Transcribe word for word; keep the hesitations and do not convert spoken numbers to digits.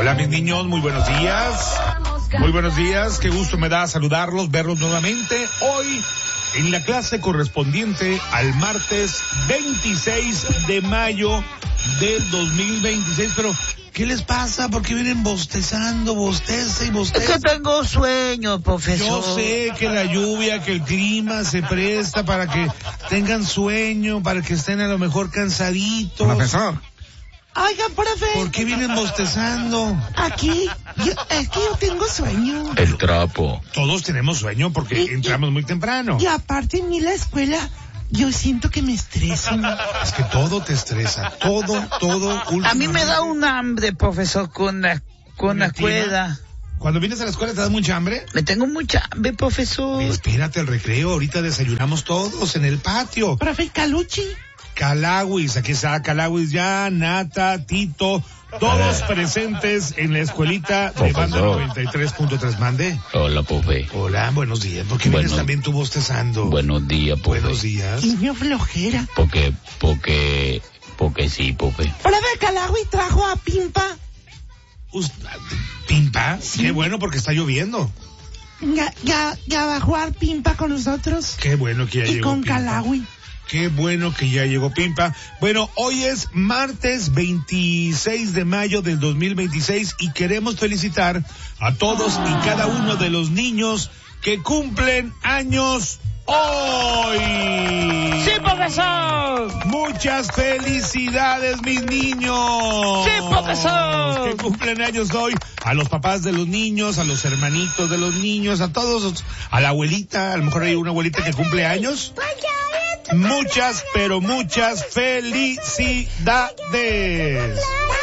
Hola mis niños, muy buenos días. Muy buenos días, qué gusto me da saludarlos, verlos nuevamente. Hoy en la clase correspondiente al martes veintiséis de mayo del dos mil veintiséis, pero ¿qué les pasa? ¿Por qué vienen bostezando, bosteza y bosteza? Es que tengo sueño, profesor. Yo sé que la lluvia, que el clima se presta para que tengan sueño, para que estén a lo mejor cansaditos. Profesor. Oiga, profe. ¿Por qué vienen bostezando? Aquí, yo, es que yo tengo sueño. El trapo. Todos tenemos sueño porque Y- entramos muy temprano. Y aparte en mí la escuela, yo siento que me estreso. Es que todo te estresa, todo, todo. A mí me da últimamente. un hambre, profesor, con la, con la ¿Valentina? escuela. Cuando vienes a la escuela te da mucha hambre. Me tengo mucha hambre, profesor. Espérate al recreo, ahorita desayunamos todos en el patio. Profe Caluchi. Calawis, aquí está Calawis ya, Nata, Tito, todos presentes en la escuelita de Banda Profesor. noventa y tres punto tres. Mande. Hola, profe. Hola, buenos días. ¿Por qué vienes Bueno. también tú bostezando? Buenos días, profe. Buenos días. Y me flojera. Porque, porque, porque sí, profe. Profe Calagui trajo a Pimpa. Us- ¿Pimpa? Qué bueno porque está lloviendo. Ya, ya, ya va a jugar Pimpa con nosotros. Qué bueno que ya Y llegó con Pimpa. Calagui. Qué bueno que ya llegó Pimpa. Bueno, hoy es martes veintiséis de mayo del dos mil veintiséis y queremos felicitar a todos y cada uno de los niños que cumplen años hoy. ¡Sí, profesor! Muchas felicidades, mis niños. ¡Sí, profesor! Que cumplen años hoy. A los papás de los niños, a los hermanitos de los niños, a todos, a la abuelita, a lo mejor hay una abuelita que cumple años. Muchas, pero muchas felicidades.